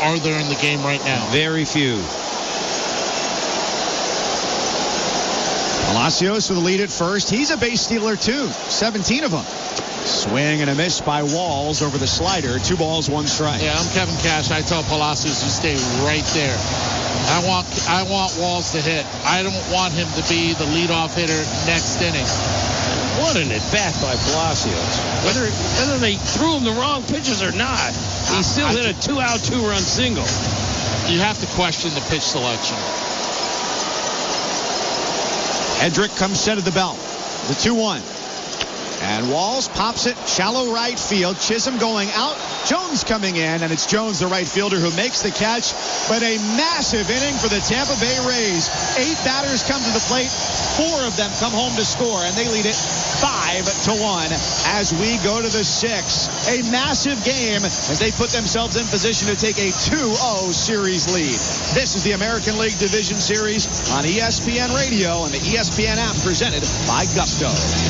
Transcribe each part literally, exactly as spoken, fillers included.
are there in the game right now? Very few. Palacios with the lead at first. He's a base stealer, too. seventeen of them. Swing and a miss by Walls over the slider. Two balls, one strike. Yeah, I'm Kevin Cash. I tell Palacios, you stay right there. I want I want Walls to hit. I don't want him to be the leadoff hitter next inning. What an at-bat by Palacios. Whether whether they threw him the wrong pitches or not, he still I, hit a two-out, two-run single. You have to question the pitch selection. Hedrick comes set of the belt. The two one. And Walls pops it shallow right field. Chisholm going out. Jones coming in, and it's Jones, the right fielder, who makes the catch. But a massive inning for the Tampa Bay Rays. Eight batters come to the plate. Four of them come home to score, and they lead it five to one as we go to the sixth. A massive game as they put themselves in position to take a two oh series lead. This is the American League Division Series on E S P N Radio and the E S P N app, presented by Gusto.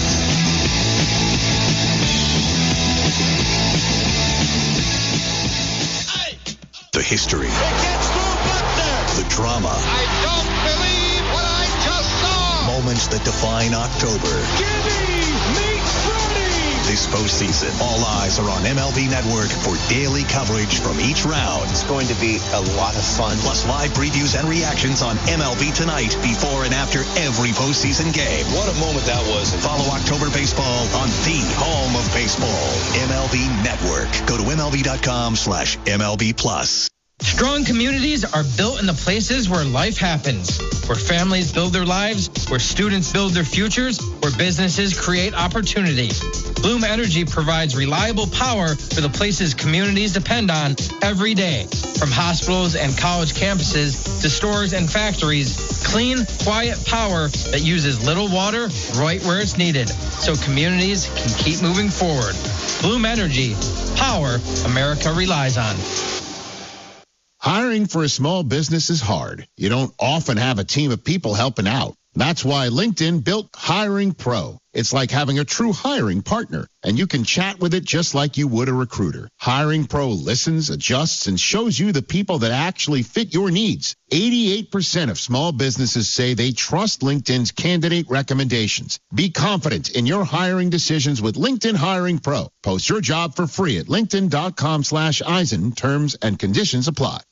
The history. The drama. I don't believe what I just saw. Moments that define October. Gibby meets Freddie. This postseason, all eyes are on M L B Network for daily coverage from each round. It's going to be a lot of fun. Plus live previews and reactions on M L B Tonight before and after every postseason game. What a moment that was. Follow October baseball on the home of baseball, M L B Network. Go to MLB.com slash MLB Plus. Strong communities are built in the places where life happens, where families build their lives, where students build their futures, where businesses create opportunity. Bloom Energy provides reliable power for the places communities depend on every day. From hospitals and college campuses to stores and factories, clean, quiet power that uses little water right where it's needed, so communities can keep moving forward. Bloom Energy, power America relies on. Hiring for a small business is hard. You don't often have a team of people helping out. That's why LinkedIn built Hiring Pro. It's like having a true hiring partner, and you can chat with it just like you would a recruiter. Hiring Pro listens, adjusts, and shows you the people that actually fit your needs. eighty-eight percent of small businesses say they trust LinkedIn's candidate recommendations. Be confident in your hiring decisions with LinkedIn Hiring Pro. Post your job for free at linkedin.com slash Eisen. Terms and conditions apply.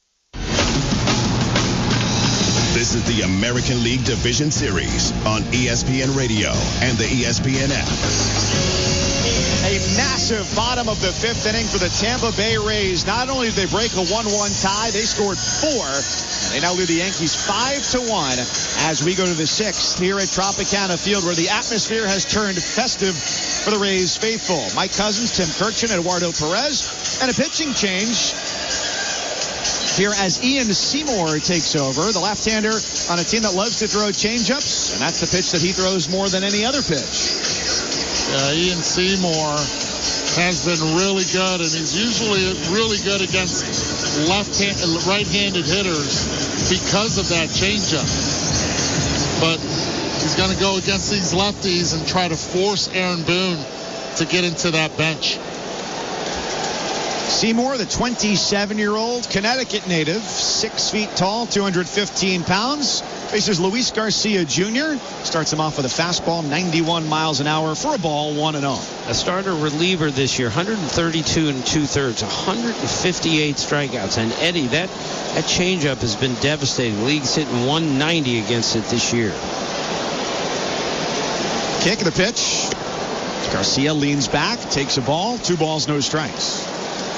This is the American League Division Series on E S P N Radio and the E S P N app. A massive bottom of the fifth inning for the Tampa Bay Rays. Not only did they break a one one tie, they scored four. They now lead the Yankees five to one as we go to the sixth here at Tropicana Field, where the atmosphere has turned festive for the Rays faithful. Mike Cousins, Tim Kirchin, Eduardo Perez, and a pitching change here as Ian Seymour takes over, the left-hander on a team that loves to throw changeups, and that's the pitch that he throws more than any other pitch. Uh, Ian Seymour has been really good, and he's usually really good against left-hand, right-handed hitters because of that changeup. But he's going to go against these lefties and try to force Aaron Boone to get into that bench. Seymour, the twenty-seven-year-old Connecticut native, six feet tall, two hundred fifteen pounds, faces Luis Garcia Junior Starts him off with a fastball, ninety-one miles an hour for a ball, one and oh. A starter reliever this year, one thirty-two and two-thirds, one fifty-eight strikeouts. And Eddie, that, that changeup has been devastating. The league's hitting one ninety against it this year. Kick of the pitch. Garcia leans back, takes a ball, two balls, no strikes.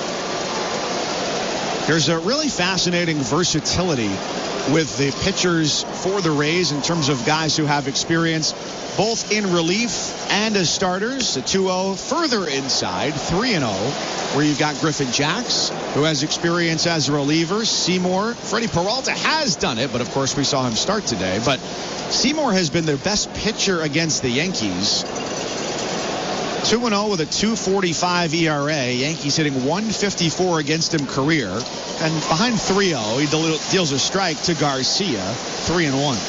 There's a really fascinating versatility with the pitchers for the Rays in terms of guys who have experience both in relief and as starters. A two oh further inside, three and oh, where you've got Griffin Jacks, who has experience as a reliever. Seymour, Freddie Peralta has done it, but of course we saw him start today. But Seymour has been their best pitcher against the Yankees. two and oh with a two forty-five E R A. Yankees hitting one fifty-four against him career. And behind three oh, he deals a strike to Garcia, three and one.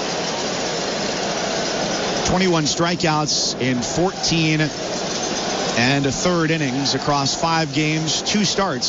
twenty-one strikeouts in fourteen and a third innings across five games, two starts